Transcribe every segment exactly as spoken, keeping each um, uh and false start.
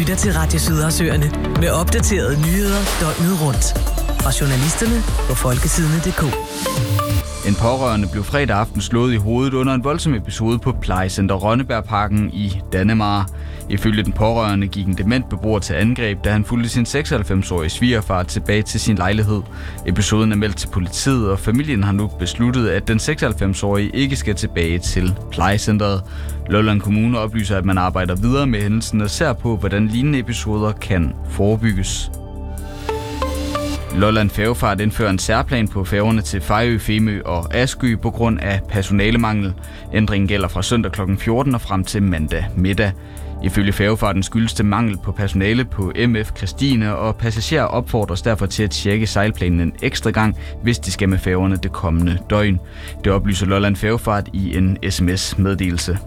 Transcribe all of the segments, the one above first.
lytter til Radio Sydhavsøerne med opdaterede nyheder døgnet rundt. Fra journalisterne på folketidene punktum d k. En pårørende blev fredag aften slået i hovedet under en voldsom episode på plejecenter Rønnebærparken i Dannemare. Ifølge den pårørende gik en dement beboer til angreb, da han fulgte sin seksoghalvfems-årige svigerfar tilbage til sin lejlighed. Episoden er meldt til politiet, og familien har nu besluttet, at den seksoghalvfems-årige ikke skal tilbage til plejecenteret. Lolland Kommune oplyser, at man arbejder videre med hændelsen og ser på, hvordan lignende episoder kan forebygges. Lolland Færgefart indfører en særplan på færgerne til Fejø, Femø og Askø på grund af personalemangel. Ændringen gælder fra søndag klokken fjorten og frem til mandag middag. Ifølge Færgefarten skyldes det mangel på personale på M F Christine, og passagerer opfordres derfor til at tjekke sejlplanen en ekstra gang, hvis de skal med færgerne det kommende døgn. Det oplyser Lolland Færgefart i en sms-meddelelse.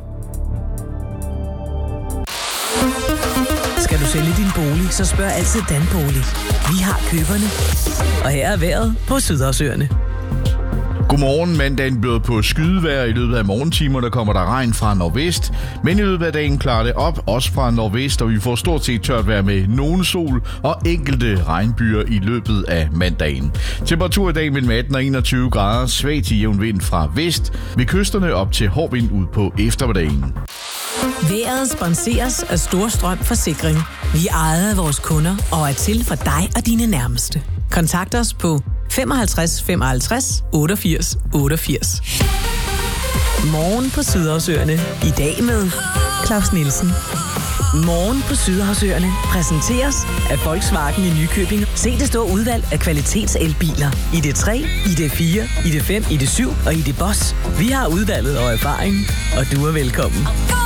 Skal du sælge din bolig, så spørg altid Danbolig. Vi har køberne. Og her er vejret på Sydhavsøerne. Godmorgen. Mandagen byder på skydevejr. I løbet af morgentimer der kommer der regn fra nordvest, men i løbet af dagen klarer det op, også fra nordvest, og vi får stort set tørt vejr med nogen sol og enkelte regnbyer i løbet af mandagen. Temperatur i dag mellem atten og enogtyve grader, svag til jævn vind fra vest, ved kysterne op til hård vind ud på eftermiddagen. Vejret sponseres af Storstrøm Forsikring. Vi er ejet af vores kunder og er til for dig og dine nærmeste. Kontakt os på femoghalvtreds femoghalvtreds otteogfirs otteogfirs. Morgen på Sydhavsøerne. I dag med Claus Nielsen. Morgen på Sydhavsøerne præsenteres af Volkswagen i Nykøbing. Se det store udvalg af kvalitetselbiler. I D tre, I D fire, I D fem, I D syv og I D Boss. Vi har udvalget og erfaring, og du er velkommen.